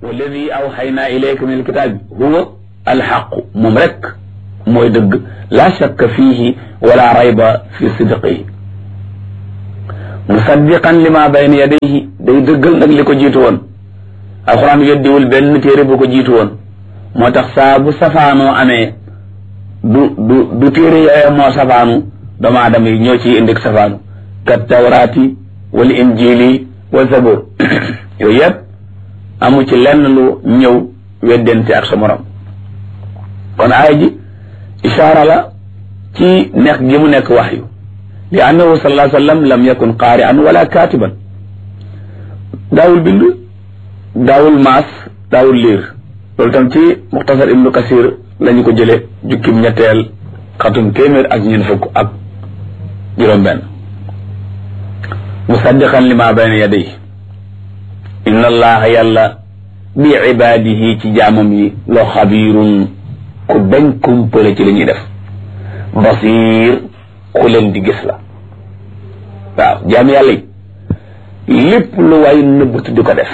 walladi awxaynaa ilayka min alkitaabi huwa alxaqu moom rek mooy dëgg laa shakka fiihi wala rayba fi sidqihi musaddiqan lima bayna yadayhi day dëggal nag li ko jiitu woon alquran weddiwul benn téere bu ko jiitu woon moo tax saa bu safaanoo amee du téere yooyu moo safaanu doomu aadama yi ñoo ciy indi safaanu kat tawraati wal injili wa zabur yooyu yëpp amu ci lenn lu ñëw weddente ak sa morom kon aaya ji ishaara la ci nekk gi mu nekk waxyu li annahu sallallahu alayhi wa sallam lam yakun qaari'an wala kaatiban daawul bind daawul maas daawul liir loolu tam ci muxtasar ibnu kasir lañu ko jële jukkim ñetteel xatum téeméer ak ñeent fukk ak juróom-benn musaddiqan lima bayna yadayhi inna allaha yàlla bi ibaadihi ci jaamam yi loo xabiirun ku bañ kumpale ci li ñuy def basiir ku leen di gis la waaw jaam yàlla yi lépp lu waay nëbbatu di ko def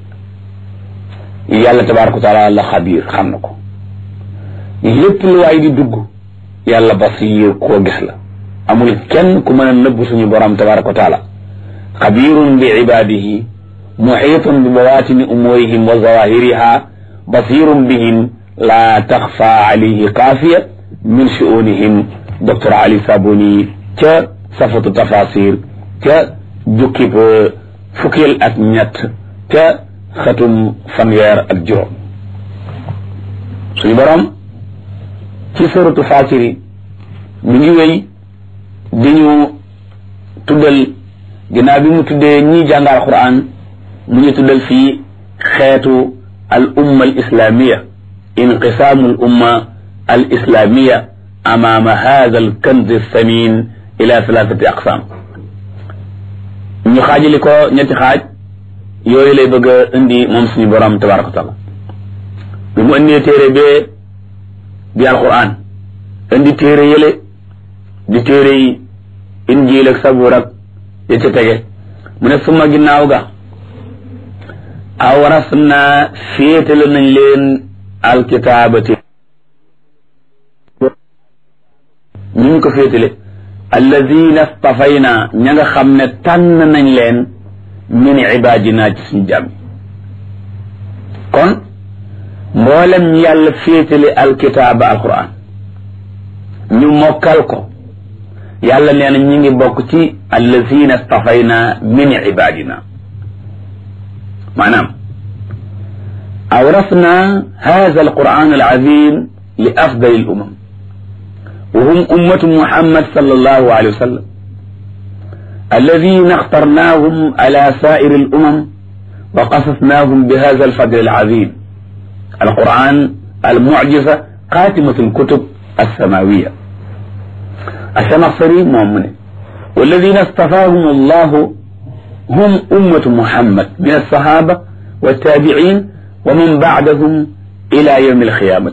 yàlla tabaaraka wa taala la xabiir xam na ko lépp lu waay di dugg yàlla basiir koo gis la amul kenn ku mën a nëbb suñu borom tabaaraka wa taala xabiirun bi ibaadihi muxiitun bi bawaatini umuurihim wa zawahiriha basirun bihim laa taxfa alayhi xaafiya min shu'unihim docteur Ali Sabuni ca safatu tafasir ca jukkib fukkeel ak ñett ca xatum fanweer ak juróom suñu borom ci suratu Faatiri mi ngi wéy di ñu tuddal ginnaaw bi mu tuddee ñii jàngal Alquran mu ñu tuddal fii xeetu al umma al islamiya inqisaamu al umma al islamiya amaama haada al kanz samin ila thalathati aqsaam ñu xaajali ko ñetti xaaj yooyu lay bëgg a indi moom suñu borom tabaraka wa taala bi mu indee téere bee di alquran indi téere yële di téere yi injiil ak sabuur ak ya ca tege mu ne suma ginnaaw ga awaras naa féetale nañ leen alkitaabati ñu ko féetale allazina stafayna ña nga xam ne tànn nañ leen min ibaadina ci suñu jàmm kon mboolem ñu yàlla féetale alkitaaba alquran ñu mokkal ko yàlla nee na ñi ngi bokk ci allazina stafayna min ibaadina maanaam awrasna hada alquran alazim li afdali al umam wa hum ummatu muhammad sallallahu alayhi wa sallam alladina اخترناهم على سائر الأمم وقصصناهم بهذا الفضل العظيم القرآن المعجزة خاتمة الكتب السماوية الشمصري مؤمن والذين اصطفاهم الله هم أمة محمد من الصحابة والتابعين ومن بعدهم إلى يوم القيامة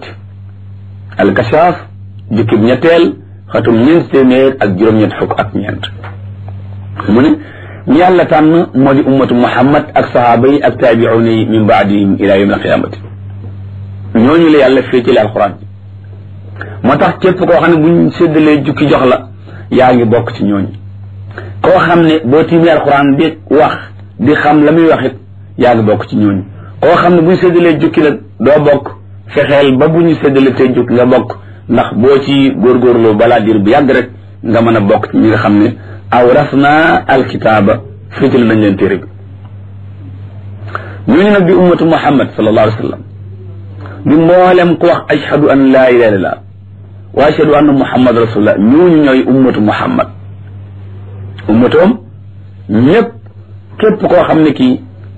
الكشاف جكب نتال ختم ننتمير الجرم يدحك أكنيانت من يالا تان مودي أمة محمد أك صحابي أك تابعوني من بعدهم إلى يوم القيامة ñooñu la yàlla féetale alxuraan moo tax képp koo xam ne buñ séddalee jukki jox la yaa ngi bokk ci ñooñu koo xam ne boo tiimee alxuraan di wax di xam la muy wax it yaa ngi bokk ci ñooñu koo xam ne buñ séddalee jukki nag doo bokk fexeel ba bu ñu séddalee tey jukki nga bokk ndax boo ci góorgóorloo balaa diir bu yàgg rek nga mën a bokk ci ñi nga xam ne awrasna alkitaaba féetale nañ leen téere bi ñooñu nag di ummatu muhammad sallallahu alayhi wa sallam di mboolem ku wax ashhadu an laa ilaaha illallah wa ashhadu anna muhammad rasulullah ñooñu ñooy ummatu muhammad ummatoom ñëpp képp koo xam ne kii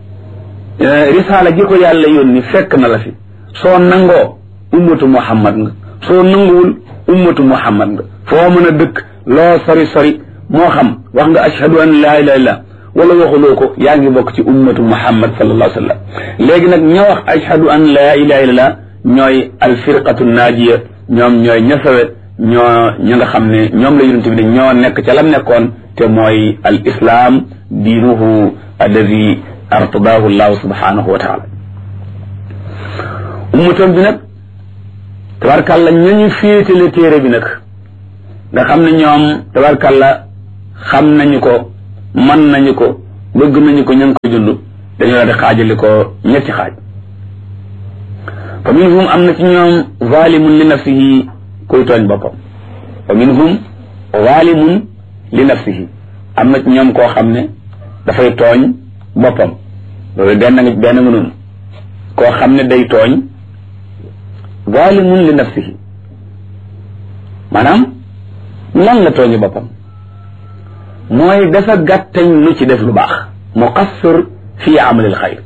risaala gi ko yàlla yónni fekk na la fi soo nangoo ummatu muhammad nga soo nanguwul ummatu muhammad nga foo mën a dëkk loo sori sori moo xam wax nga ashhadu an laa ilaaha illallah wala waxuloo ko yaa ngi bokk ci ummatu muhammad sallallahu alayhi wa sallam léegi nag ña wax ashhadu an laa ilaaha illallah ñooy alfirqatu naajiya ñoom ñooy ñasawe ña nga xam ne ñoom la yonent bi ne ñoo nekk ca lam nekkoon te mooy al islam diinuhu alladi artadahu llahu subhanahu wa taala ummatam bi nag tabarkàlla ñañu féetale téere bi nag nga xam ne ñoom tabarkàlla xam nañu ko man nañu ko bëgg nañu ko ña ngi koy dund dañoo la di xaajali ko ñetti xaaj fa minhum am na ci ñoom zalimun li nafsihi kuy tooñ boppam fa minhum zalimun li nafsihi am na ci ñoom koo xam ne dafay tooñ boppam loolu benn nga noonu koo xam ne day tooñ zalimun li nafsihi maanaam lan la tooñi boppam mooy dafa gàttañ lu ci def lu baax muqassir fi amalil xayr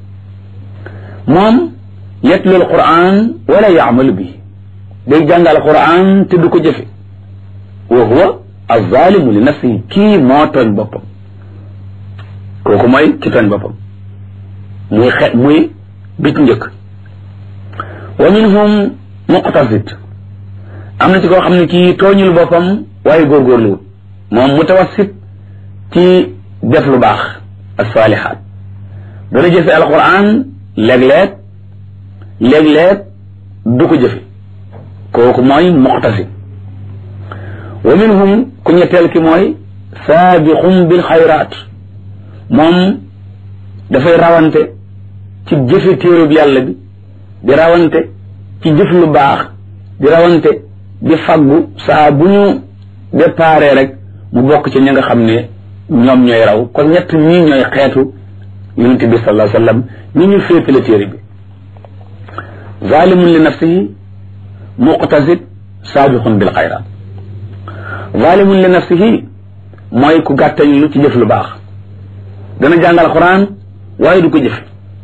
moom yatlu alquran wala yaamalu bi day jàngal alquran te du ko jëfe wa huwa alzalimu li nafsihi kii moo tooñ boppam kooku mooy ki tooñ boppam muy bit njëkk wa minhum muqtasid am na ci koo xam ne kii tooñul boppam waaye góorgóorluwul moom mutawassit ci def lu baax as-saalihaat dana jëfe alquran léeg-léeg du ko jëfe kooku mooy muqtasid wa minhum ku ñetteel ki mooy saabiqum bil xayraat moom dafay rawante ci jëfe téerub yàlla bi di rawante ci jëf lu baax di rawante di faggu saa bu ñu déparé rek mu bokk ci ñi nga xam ne ñoom ñooy raw kon ñett ñii ñooy xeetu yonent bi sallallahu alayhi wa sallam ñi ñu féetale téere bi zalimun li nafsihi muqtasid saabiqun bil xayraat zalimun li nafsihi mooy ku gàttañ lu ci jëf lu baax dana jàngal alquran waaye du ko jëf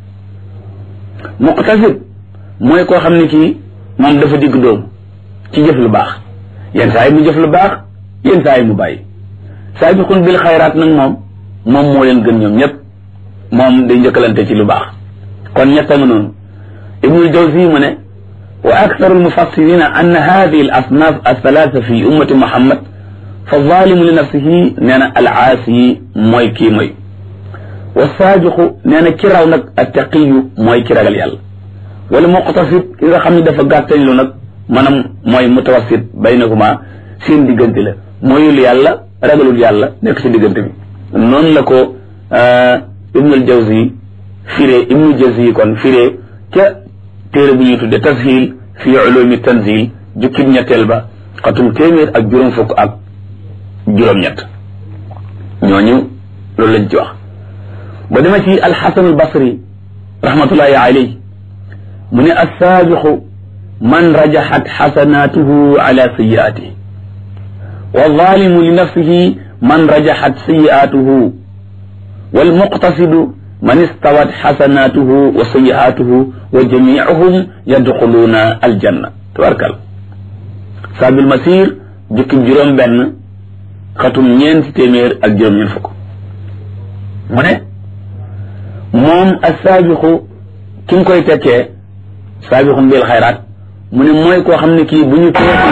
muqtasid mooy koo xam ne kii moom dafa digg dóomu ci jëf lu baax yenn saa yi mu jëf lu baax yenn saa yi mu bàyyi saabiqun bil xayraat nag moom moo leen gën ñoom ñëpp moom day njëkkalante ci lu baax kon ñetta nga noonu ibnul jawzi mu ne wa aktharu almufassirina anna hadihi al asnaf althalatha fi ummati muhammad fa zalimu li nafsihi nee na al aasi mooy kii mooy wa saabiqu nee na ki raw nag attaqiyu mooy ki ragal yàlla wala muqtasid ki nga xam ne dafa gàttañ lu nag maanaam mooy mutawassit baynahuma seen diggante la mooyul yàlla ragalul yàlla nekk ci diggante bi noonu la ko ibnul jawzi firee ibnul jawzi kon firee ca téere bu ñuy tudde tashil fi ulumi tanzil jukkib ñetteel ba xatum téeméer ak juróom fukk ak juróom-ñett ñooñu loolu lañ ci wax ba dema ci alxasan albasri rahmatullahi alayhi mu ne assaabiqu man rajaxat xasanatuhu ala sayiatihi والظالم لنفسه من رجحت سيئاته والمقتصد من استوت حسناته وسيئاته وجميعهم يدخلون الجنة تبارك الله ساب المسير جكب جرم بن ختم نين تيمير الجرم ينفق من موم السابق كم كوي تكي سابق بالخيرات من موي كو خمني كي بني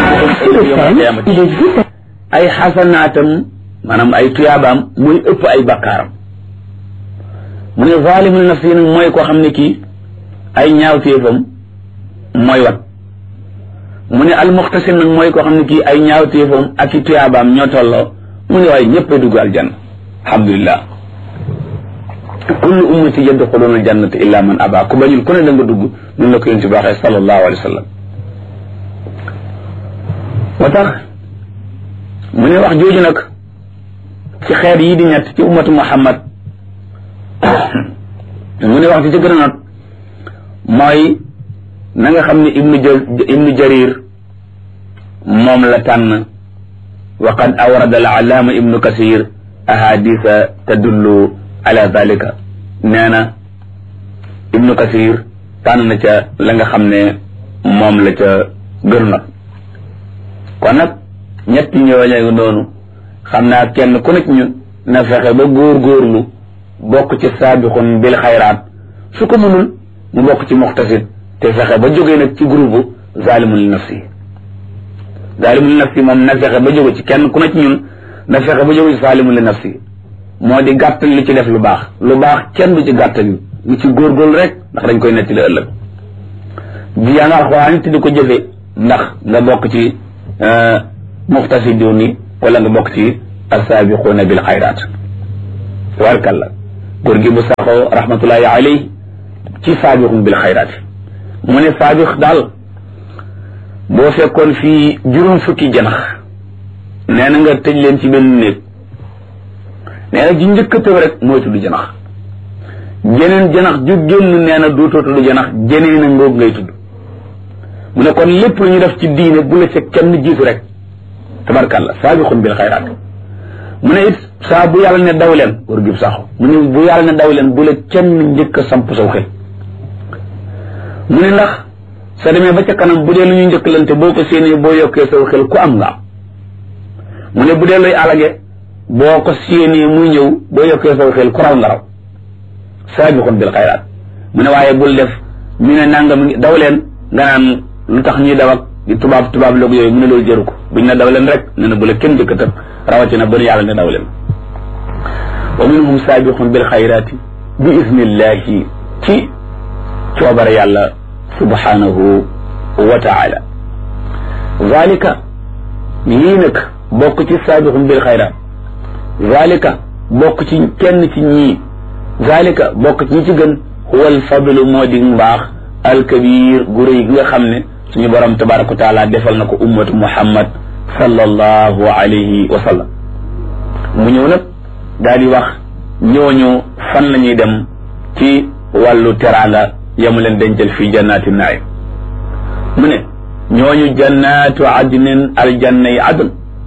ay xasanaatam maanaam ay tuyaabaam muy ëpp ay bakkaaram mu ne zalimul nafsi nag mooy koo xam ne kii ay ñaawteefam mooy wat mu ne almuxtasim nag mooy koo xam ne kii ay ñaawteefam ak i tuyaabaam ñoo tolloo mu ne waaye ñëpp a dugg aljanna alhamdulillah kullu ummati yadxuluna aljannata illa man aba ku bañul ku ne da nga dugg noonu la ko yonent bi waxee sallallahu alayhi wa sallam moo tax mu ne wax jooju nag ci xeet yi di ñett ci ummatu muhammad mu ne wax ci gën a not mooy na nga xam ne ibnu jarir moom la tànn wa qad awrada al alaama ibnu kasir ahadisa tadullu ala dalika nee na ibnu kasir tànn na ca la nga xam ne moom la ca gën not kon nag ñetti ñooñu noonu xam naa kenn ku nekk ñun na fexe ba góorgóorlu bokk ci saabiqun bil xayraat su ko mënul mu bokk ci muxtasid te fexe ba jógee nag ci groupe zalimun li nafsi moom na fexe ba jóge ci kenn ku nekk ñun na fexe ba jóge ci zalimun li nafsi moo di gàttal li ci def lu baax kenn du ci gàttal lu ci góorgóorlu rek ndax dañ koy netti la ëllëg di jàng alxuraan te di ko jëfe ndax nga bokk ci muqtasiduun yi wala nga bokk ci assaabiquuna bil xayraat tabaarkalla góor gi bu saxoo rahmatullahi alayhi ci saabiqun bil xayraat mu ne saabiq daal boo fekkoon fii juróom fukki janax nee na nga tëj leen ci benn néeg nee na ji njëkk a tëb rek mooy tudd janax jeneen janax ju génn nee na dootoo tudd janax jeneen a ngoog ngay tudd mu ne kon lépp lu ñu def ci diine bu la ca kenn jiitu rek tabarkàlla saabiqun bil xayraat mu ne it saa bu yàlla ne daw leen war gib saxo mu ne bu yàlla ne daw leen bu la kenn njëkk a samp saw xel mu ne ndax soo demee ba ca kanam bu dee lu ñu njëkkalante boo ko séenee boo yokkee saw xel ku am nga am mu ne bu dee luy alage boo ko séenee muy ñëw boo yokkee saw xel ku raw nga raw saabiqun bil xayraat mu ne waaye bul def ñu ne nangam ngi daw leen nga naan lu tax ñuy daw ak di tubaab loog yooyu mu ne loolu jëru ko buñ ne daw leen rek ne na bu la kenn jëkkatam rawatina ba nu yàlla ne daw leen wa minhum saabiqun bil xayraati bi isnillahi ci coobare yàlla subhanahu wa taala zalika yii nag bokk ci saabiqun bil xayraat zalika bokk ci kenn ci ñii zalika bokk ci ñi ci gën huwa al fadlu moo di mbaax alkabir gu rëy gi nga xam ne suñu borom tabaraka wa taala defal na ko ummatu muhammad sallallahu alayhi wa sallam mu ñëw nag daal di wax ñooñu fan la ñuy dem ci wàllu teraanga yamu leen dencal fii jannaati naim mu ne ñooñu jannaatu adnin aljanna yi adn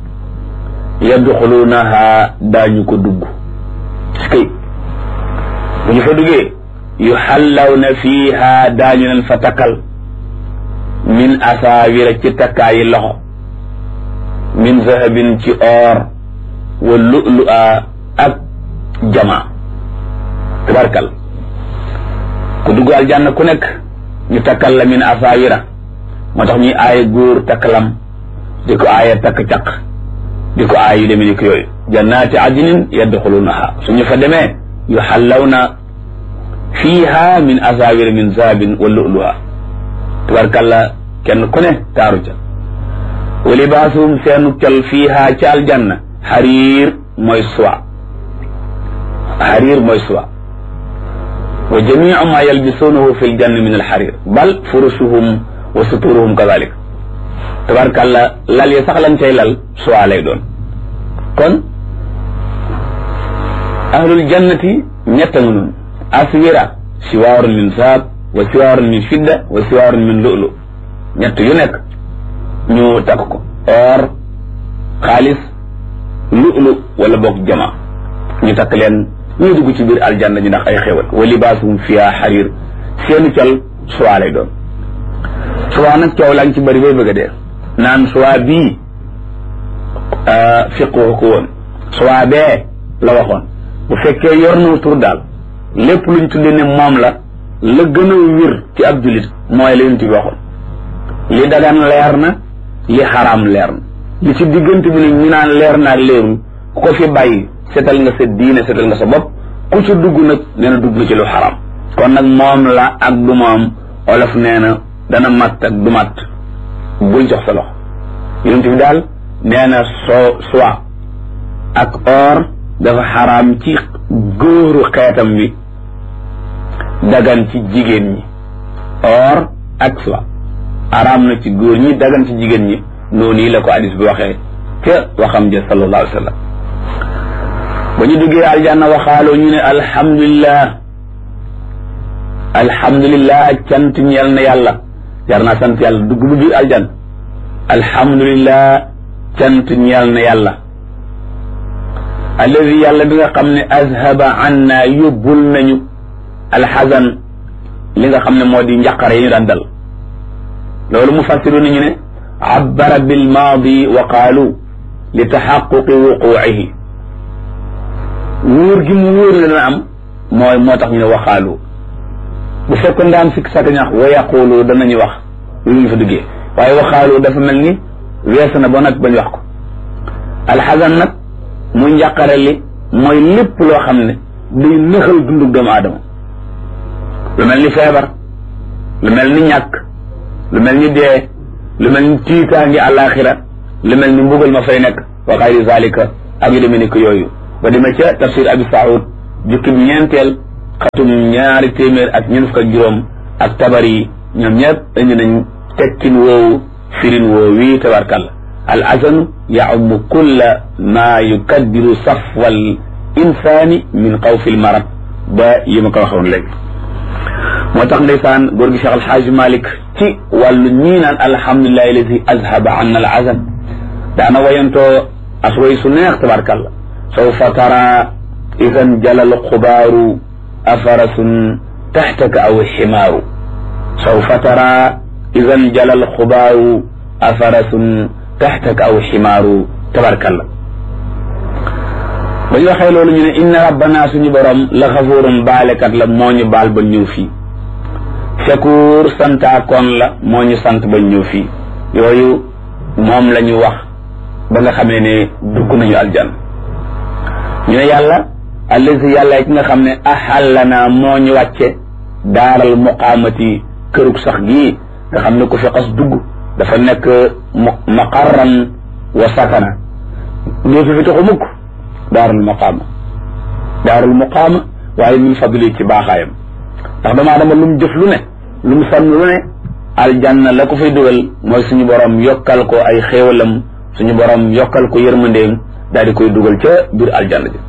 yadxulunaha daañu ko dugg skay bu ñu fa duggee yuxallawna fiiha daañu leen fa takkal min asaawira ci takkaayi loxo min zahabin ci or wa lu'lu'a ak jama tabarkal ku dugg aljanna ku nekk ñu takkal la min asaawira moo tax ñuy aaye góor takk lam di ko aaye takk caq di ko aaye yu demee ni ko yooyu jannaati adnin yadxulunaha suñu fa demee yuxallawna fiiha min asaawira min zahabin wa lu'lu'a tabarkalla kenn ku ne taaru ca wa libaasuhum seenu cal fiiha ca aljanna xariir mooy soie xariir mooy soie wa jamiu ma yalbisuunahu fi ljanna min alxariir bal furushuhum wa suturuhum kadalik tabarkalla lal ya sax lañ cay lal soie lay doon kon ahlul jannati ñett nga noonu aswira siwaarun min saab wa siwaarun min fidda wa siwaarun min lu'lu ñett yu nekk ñu takk ko or xaalis lu'lu wala boog jama ñu takk leen ñu dugg ci biir aljanna ñu ndax ay xéwal wa libaasuhum fiha xariir seeni cal soie lay doon soie nag coow laa ngi ci bëri bay bëgg a dee naan soie bii fiqoo ko woon soie bee la waxoon bu fekkee yor na tur daal lépp luñ tudde ne moom la gën a wér ci ab jullit mooy la yonent bi waxoon li dagan leer na li xaraam leer na li ci diggante bi nag ñu naan leer na ak leerul ku ko fi bàyyi setal nga sa diine setal nga sa bopp ku ci dugg nag nee na dugg na ci lu xaraam kon nag moom la ak du moom olof nee na dana matt ak du matt bul jox sa loxo yonent bi daal nee na soie ak or dafa xaraam ci góoru xeetam bi dagan ci jigéen ñi or ak soie xaraam na ci góor ñi dagan ci jigéen ñi noonu yi la ko hadis bi waxee ca waxam ja sallallahu alayhi wa sallam ba ñu duggee aljanna waxaaloo ñu ne alhamdulillah cant ñeel na yàlla jar naa sant yàlla dugg bu biir aljanna alhamdulillah cant ñeel na yàlla alladi yàlla bi nga xam ne azhaba anna yóbbul nañu alxasan li nga xam ne moo di njaqare yi ñu daan dal loolu mufassiru nañu ne abbara bil maadi wa qaalu li taxaquqi wuquucihi wóor gi mu wóor la dana am moo tax ñu ne waxaalu bu fekkoon daan fikk saka ñax wa yaqulu danañu wax lu ñu fa duggee waaye waxaalu dafa mel ni weesu na ba nag bañ wax ko alxasan nag muy njàqare li mooy lépp loo xam ne day nëxal dundug doomu aadama lu mel ni feebar lu mel ni ñàkk lu mel ni dee lu mel ni tiitaangi àllaaxira lu mel ni mbugal ma fay nekk wa xayri zalika ak yu demee ni ko yooyu ba demee ca tafsir abi saoud jukkib ñeenteel xatum 200 ak ñeent fukk ak juróom ak tabari ñoom ñëpp indi nañ tekkin woowu firin woowu wii tabarkalla al azanu yaumu kulla ma yukaddiru safwal insaani min xawfi l marad ba yi ma ko waxoon léegi moo tax ndeysaan góor gi Cheikh Alxaaji Malik ci wàllu ñii naan alhamdulilahi alladi azhaba anna al azan daana wayantoo as way su neex tabarkalla sawfa tara idan jalal xubaaru afarasun taxtaka aw ximaaru sawfa tara idan jalal xubaaru afarasun taxtaka aw ximaaru tabarkalla ba ñu waxee loolu ñu ne inna rabbana suñu borom la xafuurum baalekat la moo ñu baal ba ñëw fii shakuur santaakoon la moo ñu sant ba ñëw fii yooyu moom la ñu wax ba nga xamee ne dugg nañu aljan ñu ne yàlla allazi yàlla ki nga xam ne ahallana moo ñu wàcce daaral muqaamati kërug sax gii nga xam ne ku fi xas dugg dafa nekk maqarran wa sakana dootu fi taxu mukk daarul muqaama waaye min fadli ci baaxaayam ndax dama dama lu mu jëf lu ne lu mu sonn lu ne aljanna la ko fay dugal mooy suñu borom yokkal ko ay xéewalam suñu borom yokkal ko yërmandeem daal di koy dugal ca biir aljanna ji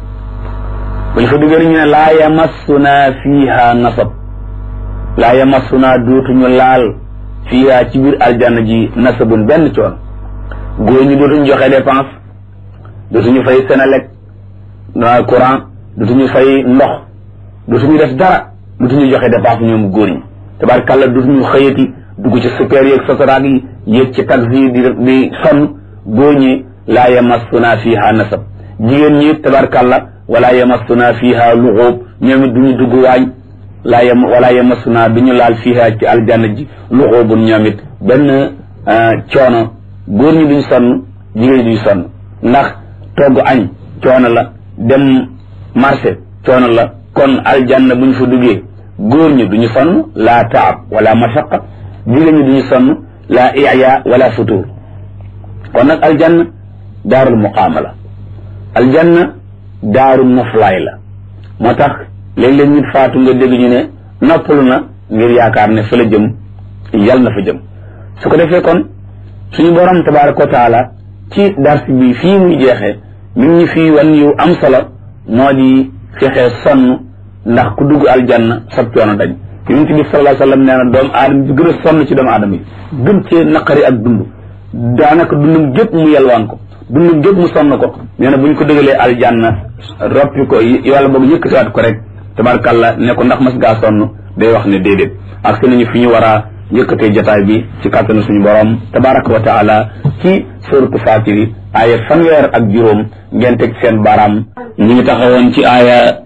bu ñu fa dugal ñu ne laa yamassuna fiiha nasab laa yamassuna dootuñu laal fiiha ci biir aljanna ji nasabun benn coon góor ñi dootuñu joxe dépense dootuñu fay Senelec courant dootuñu fay ndox dootuñu def dara dootuñu joxe dépense ñoom góor ñi tabarkàlla dootuñu xëyati dugg ci super yeeg sotoraag yi yéeg ci taxi di sonn góor ñi laa yamassuna fiiha nasab jigéen ñi tabarkàlla wala yamassuna fiiha luxuub ñoom it duñu dugg waañ wala yamassuna duñu laal fiiha ci aljanna ji luxuubun ñoom it benn coono góor ñi duñ sonn jigéen ñi duñ sonn ndax togg añ coono la dem marché coono la kon aljanna buñ fa duggee góor ñi duñu sonn la taab wala mashaqa jigéen ñi duñu sonn la iya wala futur kon nag aljanna daarul muqaama la aljanna daaru noflaay la moo tax léeg-léeg nit faatu nga dégg ñu ne noppalu na ngir yaakaar ne fa la jëm yàlla na fa jëm su ko defee kon suñu borom tabaraka wa taala ci dars bi fii muy jeexee mi ngi ñu fii wan yu am solo moo di fexee sonn ndax ku dugg aljanna sab coono dañ yonent bi sallallahu alayhi wa sallam nee na doomu aadama bi gën a sonn ci doomu aadama yi gën cee naqari ak dund daanaka dundum gépp mu yelwaan ko dundum gépp mu sonn ko nee na bu ñu ko dëgalee aljanna roppi ko yàlla boog yëkkatiwaat ko rek tabarkàlla ne ko ndax mas ngaa sonn day wax ne déedéet ak si nañu fi ñu war a yëkkatee jotaay bi ci kàttanu suñu borom tabaraka wa taala ci suratu Faatiri aaya fanweer ngeen teg seen baaraam ñu ngi taxawoon ci aaya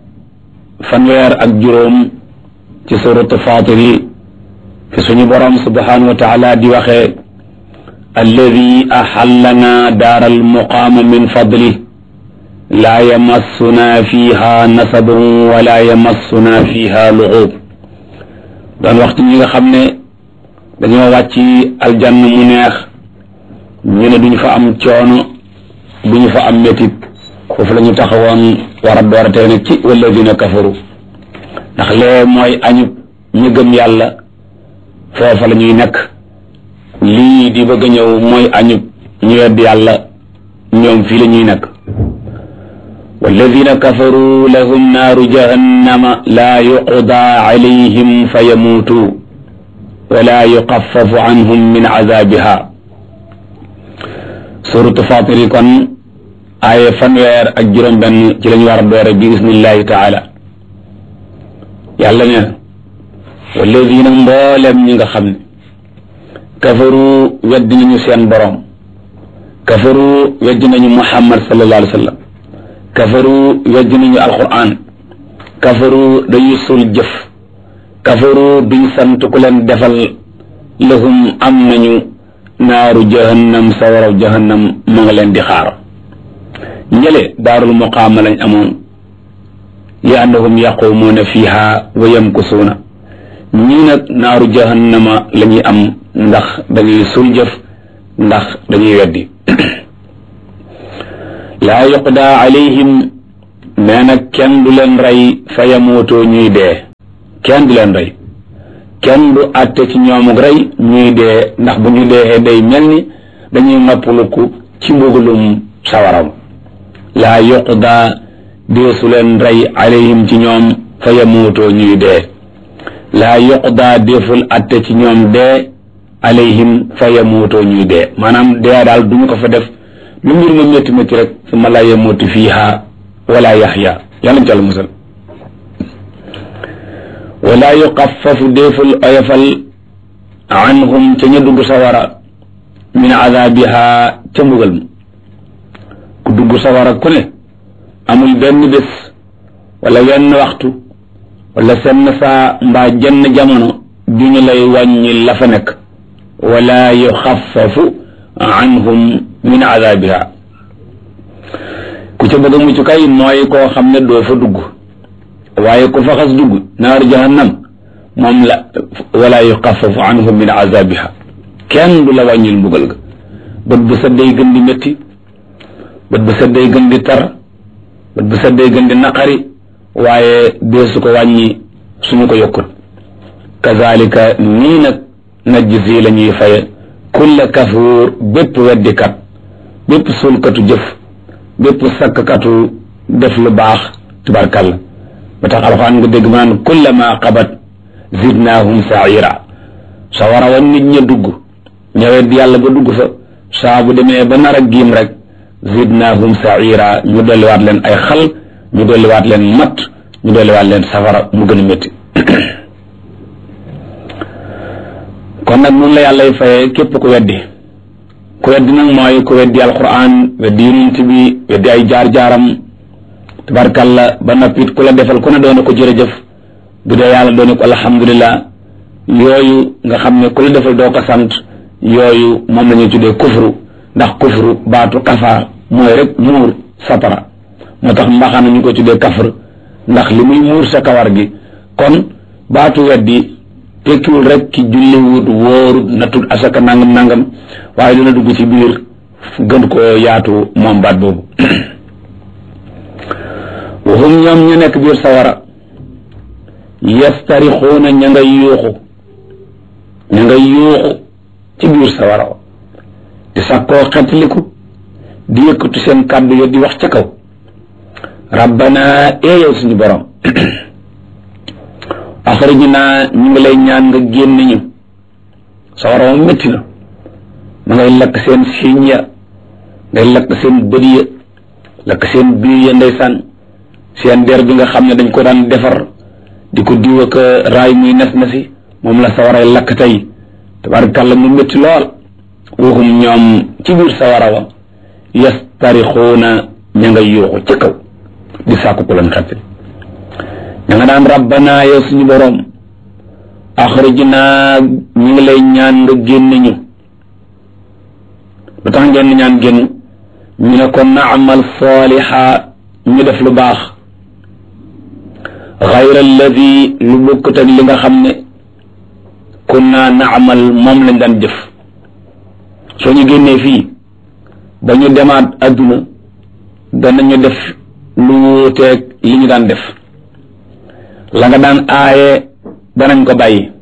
fanweer ci suratu Faatiri fi suñu borom subhanahu wa taala di waxee alladi ahallana daara almuqaama min fadli laa yamassuna fiha nasabun wala yamassuna fiha luxuub doon waxtu ñi nga xam ne dañoo wàcc aljanna mu neex ñu ne duñu fa am coono duñu fa am métit foofu la ñu taxawoon war a door a tey nag ci walladina kafaru ndax lee mooy añub ñu gëm yàlla foofa la ñuy nekk lii di bëgg a ñëw mooy añub ñu wedd yàlla ñoom fii la ñuy nekk walladina kafaru lahum naaru jahannama laa yuqda alayhim fa yamuutu wala yuxaffafu anhum min azabiha suratu Faatiri kon aaya fanweer ak juróom-benn ci lañu war a doore bi isnillahi taala yàlla ne walladina mboolem ñi nga xam ne kafaru weddi nañu seen borom kafaru weddi nañu Muhammad sallallahu alayhi wa sallam kafaru weddi nañu alquran kafaru dañuy sul jëf kafaru duñ sant ku leen defal lahum am nañu naaru jahannam sawaraw jahannam mu nga leen di xaar ñële daarul muqaama lañ amoon li annahum yaqumuuna fiha wa yamkusuuna ñii nag naaru jahannama la ñuy am ndax dañuy suul jëf ndax dañuy weddi laa yuqda alayhim nee na kenn du leen rey fa yamuutoo ñuy dee kenn du leen rey kenn du àtte ci ñoomuk rey ñuy dee ndax bu ñu dee day mel ni dañuy noppaluku ci mbugalum sawaram laa yuqda deesu leen rey alayhim ci ñoom fa yamuutoo ñuy dee laa yuqda deful àtte ci ñoom dee alayhim fa yamuutoo ñuy dee maanaam dee daal duñu ko fa def lu mbir ma métti métti rek summa laa yamuutu fiiha wala yaxya yàlla ci àll musal wala yuqaffafu deful oyofal anhum ca ña dugg sawara min azabiha ca mbugal ma ku dugg sawara ku ne amul benn bés wala wenn waxtu wala senn saa mbaa jenn jamono du ñu lay wàññi la fa nekk wala yuxaffafu anhum min azabiha ku ca bëgg a mucc kay mooy koo xam ne doo fa dugg waaye ku fa xas dugg naar jahannam moom la wala yuxaffafu anhum min azabiha kenn du la wàññil mbugal ga bët bu set day gën di métti bët bu set day gën di tar bët bu set day gën di naqari waaye deesu ko wàññi suñu ko yokkut kazalika nii nag najzi la ñuy faye kulla kafuur bépp weddikat bépp sulkatu jëf bépp sakkatu def lu baax tubarkalla ba tax alxuraan nga dégg ma naan kullama qabat zidnaahum saira sa war a wan nit ña dugg ñëwet yàlla ba dugg fa saa bu demee ba nar a giim rek zidnaahum saira ñu dolliwaat leen ay xal ñu dolliwaat leen mat ñu dolliwaat leen safara mu gën a métti kon nag noonu la yàllay fayee képp ku weddi nag mooy ku weddi alquran weddi yonent bi weddi ay jaar-jaaram tabarkalla ba noppit ku la defal ku ne doone ko jërëjëf bu dee yàlla doone ko alhamdulillah yooyu nga xam ne ku la defal doo ko sant yooyu moom la ñuy tuddee kufru ndax kufru baatu kafaar mooy rek muur satara moo tax mbaxana ñu ko tuddee kafr ndax li muy muur sa kawar gi kon baatu weddi tekkiwul rek ki julliwut wóorut natut asaka nangam nangam waaye dina dugg ci biir gën koo yaatu moom baat boobu waxum ñoom ñu nekk biir sawara yastarixuuna ña ngay yuuxu ci biir sawara di sakkoo xetliku di yëkkatu seen kàddu yo di wax ca kaw rabbana yow suñu borom axrijna ñu ngi lay ñaan nga génn ñu sawara moom métti na ma ngay lakk seen siiñ ya ngay lakk seen bët ya lakk seen biir ya ndeysaan seen der bi nga xam ne dañ ko daan defar di ko diw ak raay muy nes nesi moom la sawaray lakk tey tabarakàlla mu métti lool waxum ñoom ci biir sawara wa yastarixuuna ña nga yuuxu ci kaw di sàkku ku leen xettali ña nga daan rabbana yow suñu boroom axrijna ñu ngi lay ñaan nga génn ñu lu tax ngeen ñaan génn ñu ne ko naamal saaliha ñu def lu baax xayra alladi lu bokkut ak li nga xam ne kunna naamal moom lañ daan jëf soo ñu génnee fii ba ñu demaat adduna danañu def lu wuuteeg li ñu daan def la nga daan aaye danañ ko bàyyi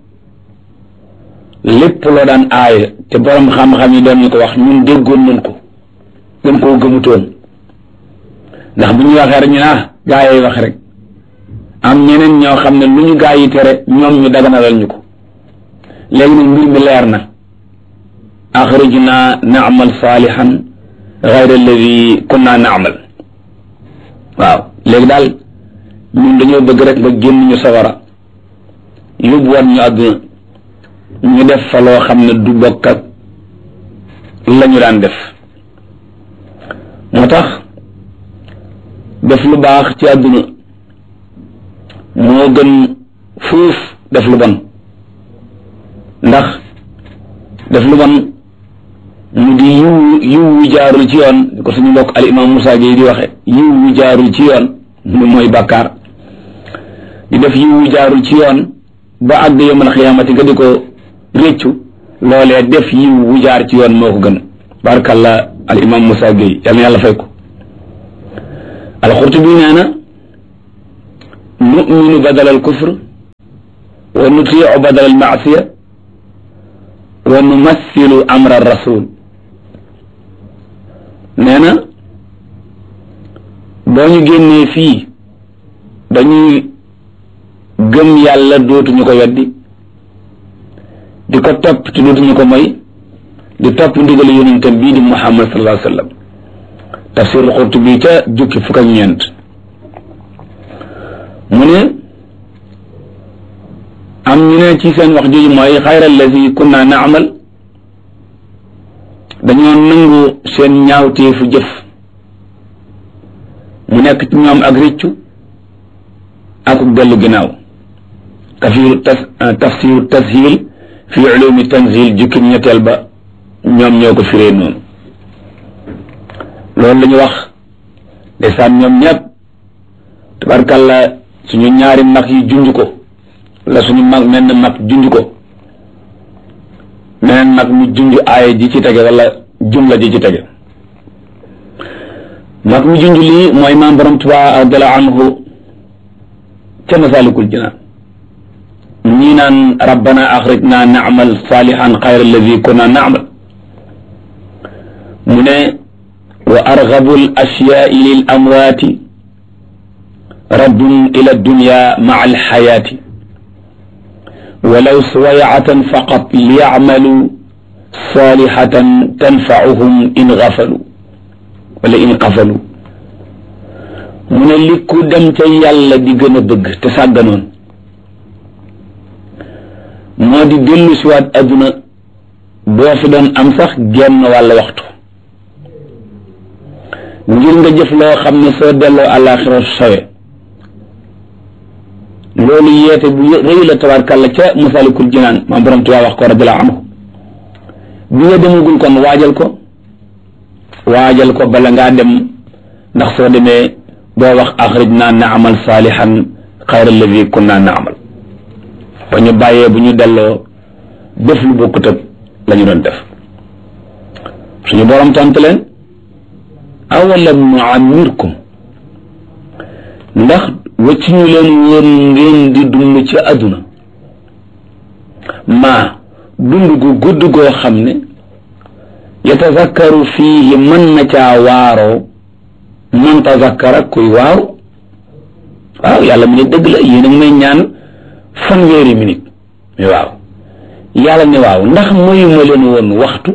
lépp loo daan aaye te borom xam-xam yi doon ñu ko wax ñun déggoon nañ ko gën koo gëmutoon ndax bu ñu waxee rek ñu gaa yi wax rek am ñeneen ñoo xam ne lu ñu gaa yi tere ñoom ñu daganalal ñu ko léegi nag mbir mi leer na axrijna naamal saalihan gayra alladi kunna naamal waaw léegi daal ñun dañoo bëgg rek nga génn ñu sawara yóbbu woon ñu àdduna ñu def fa loo xam ne du bokk ak la ñu daan def moo tax def lu baax ci àdduna moo gën fuuf def lu bon ndax def lu bon mu di yiw wu jaarul ci yoon di ko suñu mbokk al imam Moussa Gueye di waxe yiw wu jaarul ci yoon mu mooy bàkkaar di def yiw wu jaarul ci yoon ba àgg yawmal xiyaamati nga di ko réccu loolee def yiw wu jaar ci yoon moo ko gën. barakallah al imam Moussa Gueye yal na yàlla fay ko. al-Qurtubi nee na nu'minu badal al kufr wa nutii'u badal al ma'siya wa numassilu amra ar rasul. nee na boo ñu génnee fii dañuy gëm yàlla dootuñu ko weddi di ko topp te dootuñu ko moy di topp ndigal yonentam bii di Muhammad sallallahu alayhi wa sallam. tafsirul Qurtubi ca jukki fukk ak ñeent mu ne am ñu ne ci seen wax jooju mooy xayral lazi kunna na'mal dañoo nangu seen ñaawteefu jëf mu nekk ci ñoom ak rëccu ak dellu ginnaaw. tafsiru tashil fi ulumi tanzil jukki ñetteel ba ñoom ñoo ko firee noonu. loolu la ñu wax ndeysaan ñoom ñëpp tabarkalla suñu ñaari mag yi junj ko la suñu mag menn mag junj ko meneen mag mu junj aaya ji ci tege wala jumla ji ci tege. mag mu junj lii mooy maam borom Tuubaa radiyallaahu anhu ca Masaalikul Jinaan ñii naan rabbana axrijna na'mal saalihan xayra allazi kunna na'mal mu ne wa argabu al ashyaai lil amwaati raddun ila dunya maa al xayaati walaw suwayatan faqat liyacmalu salihatan tanfauhum in gafalu wala in qafalu. mu ne li ku dem ca yàlla di gën a bëgg te sàgganoon moo di dellu siwaat adduna boo fi doon am sax genn wàll waxtu ngir nga jëf loo xam ne soo delloo àllaaxira sowe. loolu yeete bu rëy la tabaarkàlla ca Masaalikul Jinaan maam borom Tuubaa wax ko radiyallaahu anhu. bi nga demagul kon waajal ko bala ngaa dem ndax soo demee boo wax axrijnaa na'mal saalihan xayra allazi kunnaa na'mal ba ñu bàyyee bu ñu delloo def lu bokkut ak la ñu doon def. suñu borom tontu leen awalam nu'ammirkum ndax wacci ñu leen woon ngeen di dund ci àdduna maa dund gu gudd goo xam ne yatazakkaru fiihi mën na caa waaroo man tazakkara kuy waaw yàlla mu ne dëgg la yéen a ngi may ñaan fanweeri minute mais waaw yàlla ne waaw ndax mayuma leen woon waxtu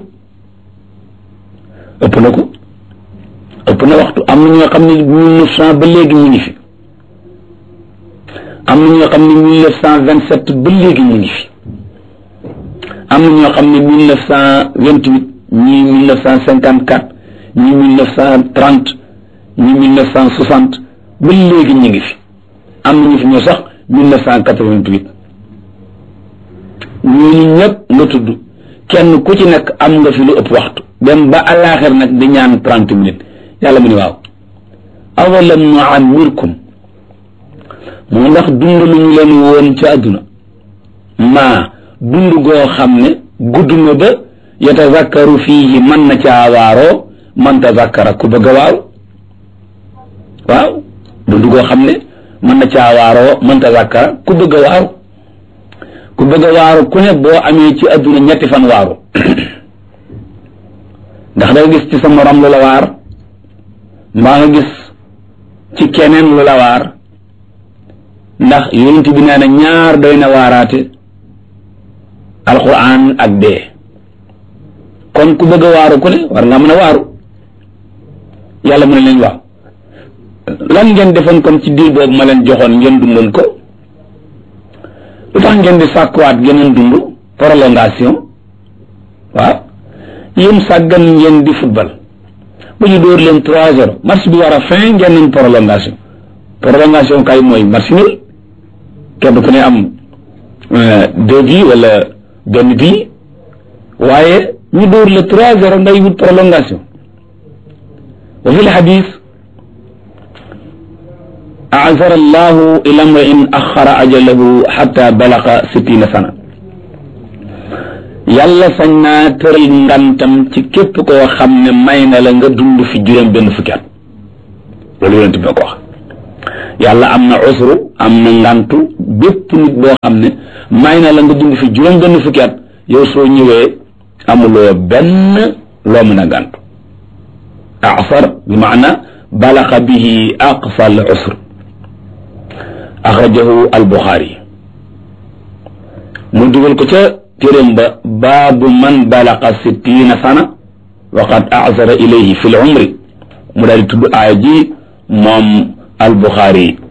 ëpp na ko ëpp na waxtu. am na ñoo xam ne 1900 ba léegi mu ngi fi am na ñoo xam ne 1927 ba léegi mu ngi fi am na ñoo xam ne 1928 ñii 1954 ñii 1930 ñii 1960 ba léegi ñu ngi fi am na ñu fi ñëw sax 1988 ñooñu ñëpp nga tudd kenn ku ci nekk am nga fi lu ëpp waxtu dem ba àllaaxir nag di ñaan 30 minutes yàlla mu ne waaw awalam nu'ammirkum moo ndax dund lu ñu leen woon ci àdduna maa dund goo xam ne gudd na ba yatazakkaru fiihi mën na caa waaroo man tazakkara ku bëgg a waaw dund goo xam ne mën na caa waaroo man tazakkara ku bëgg a waaru ku bëgg a waaru ku ne boo amee ci àdduna ñetti fan waaru ndax da gis ci sa morom lu la waar mbaa nga gis ci keneen lu la waar ndax yonent bi nee na ñaar doy na waaraate alquran ak dee kon ku bëgg a waaru ku ne war nga mën a waaru yàlla mu ne leen waaw lan ngeen defoon kon ci diir boobu ma leen joxoon ngeen dundoon ko lu tax ngeen di sàkkuwaat geneen dund prolongation waaw yéen sàggan ngeen di football ba ñu dóor leen 3-0 match bi war a fin ngeen nañ prolongation kay mooy match nul kenn ku ne am 2 bi wala benn bi waaye ñu dóor le 3-0 ngay wut prolongation. wa fi l-hadith a'zara allahu ila imri'in akhara ajalahu hatta balaga 60 sana yàlla sañ naa tëral ngantam ci képp koo xam ne may na la nga dund fi juróom benn fukki at loolu yonent bi ko wax yàlla am na usru am na ngantu bépp nit boo xam ne may na la nga dund fi juróom benn fukki at yow soo ñëwee amuloo benn loo mën a gàntu asar bi maana balaxa bihi aqsa al usr axrajahu al buxaari mu dugal ko ca téeréem ba baabu man balaqa sittina sana wa qad a'zara ilayhi fi l umri mu daal di tudd aaya ji moom al buxaari